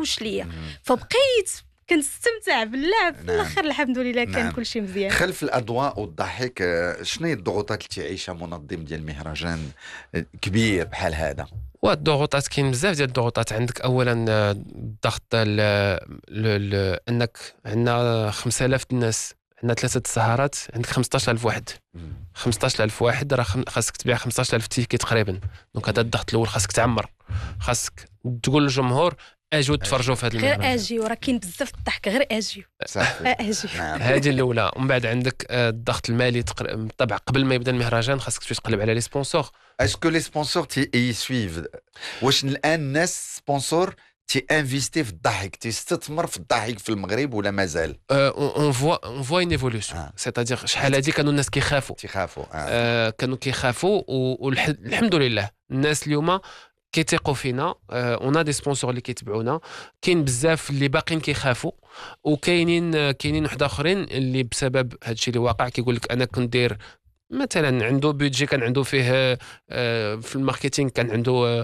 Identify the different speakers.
Speaker 1: داروش ليا فبقيت كنستمتع باللعب في الاخر الحمد لله كان كل شيء مزيان.
Speaker 2: خلف الاضواء والضحك شنو هي الضغوطات اللي تعيشها منظم ديال مهرجان كبير بحال هذا؟
Speaker 3: والضغوطات كاين بزاف ديال الضغوطات. عندك اولا الضغط انك عندنا 5000 الناس، عندنا 3 السهرات، عندك 15000 واحد. 15000 واحد راه خاصك تبيع 15000 تيكي تقريبا. دونك هذا الضغط الاول، خاصك تعمر، خاصك تقول للجمهور اجيو تفرجوا في هذا المهرجان.
Speaker 1: غير اجيو، راه كاين بزاف الضحك، غير اجيو اجيو.
Speaker 3: هذه الاولى. ومن بعد عندك الضغط المالي طبعا قبل ما يبدا المهرجان خاصك تقلب على لي سبونسور.
Speaker 2: اسكو لي سبونسور يسويف؟ واش الان الناس سبونسور انفيستي في الضحك، تستثمر في الضحك في المغرب ولا مازال؟
Speaker 3: اون فوا اون ايفولوشن. سيتادير شحال هذه كانوا الناس كيخافوا كانوا كيخافوا والحمد لله الناس اليوم كيتيقوا فينا. اون دي سبونسور اللي كيتبعونا، كاين بزاف اللي باقيين كيخافوا، وكاينين واحد اخرين اللي بسبب هادشي اللي واقع كيقول لك انا كنت داير مثلا عنده بيدجي كان عنده فيه في الماركتينغ كان عنده